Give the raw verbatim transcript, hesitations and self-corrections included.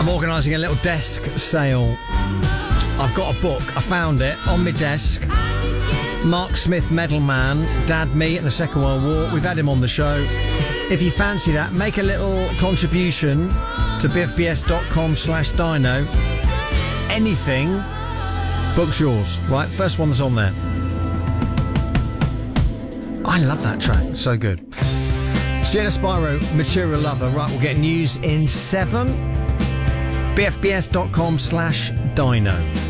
I'm organising a little desk sale. I've got a book. I found it on my desk. Mark Smith, Medal Man, Dad, me in the Second World War. We've had him on the show. If you fancy that, make a little contribution to biffbs.com slash dino. Anything, book's yours. Right, first one that's on there. I love that track. So good. Sienna Spyro, Material Lover. Right, we'll get news in seven. biffbs.com slash dino.